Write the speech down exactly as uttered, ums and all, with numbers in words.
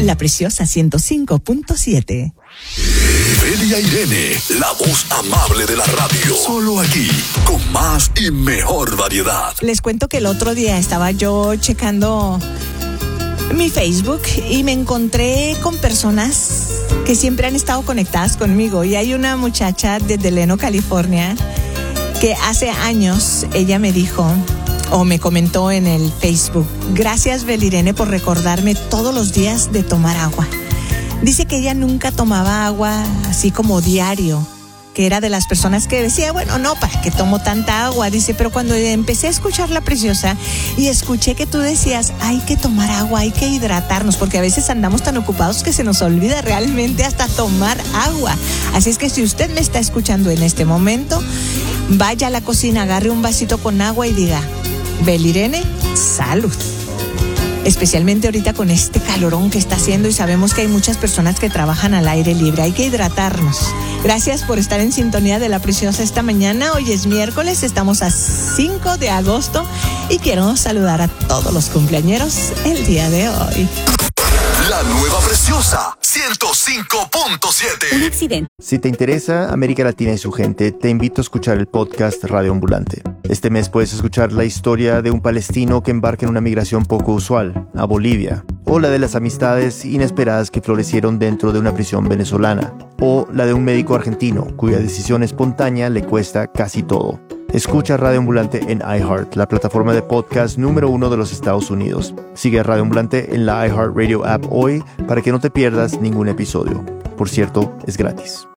La Preciosa ciento cinco punto siete. Belia Irene, la voz amable de la radio. Solo aquí, con más y mejor variedad. Les cuento que el otro día estaba yo checando mi Facebook y me encontré con personas que siempre han estado conectadas conmigo. Y hay una muchacha de Delano, California, que hace años ella me dijo, o me comentó en el Facebook: gracias, Belia Irene, por recordarme todos los días de tomar agua. Dice que ella nunca tomaba agua así como diario, que era de las personas que decía, bueno, no, ¿para qué tomo tanta agua? Dice, pero cuando empecé a escuchar La Preciosa y escuché que tú decías, hay que tomar agua, hay que hidratarnos, porque a veces andamos tan ocupados que se nos olvida realmente hasta tomar agua. Así es que si usted me está escuchando en este momento, vaya a la cocina, agarre un vasito con agua y diga, Belia Irene, salud. Especialmente ahorita con este calorón que está haciendo y sabemos que hay muchas personas que trabajan al aire libre. Hay que hidratarnos. Gracias por estar en sintonía de La Preciosa esta mañana. Hoy es miércoles, estamos a cinco de agosto y quiero saludar a todos los cumpleañeros el día de hoy. La nueva Preciosa ciento cinco punto siete. Un accidente. Si te interesa América Latina y su gente, te invito a escuchar el podcast Radio Ambulante. Este mes puedes escuchar la historia de un palestino que embarca en una migración poco usual, a Bolivia, o la de las amistades inesperadas que florecieron dentro de una prisión venezolana, o la de un médico argentino cuya decisión espontánea le cuesta casi todo. Escucha Radio Ambulante en iHeart, la plataforma de podcast número uno de los Estados Unidos. Sigue a Radio Ambulante en la iHeartRadio app hoy para que no te pierdas ningún episodio. Por cierto, es gratis.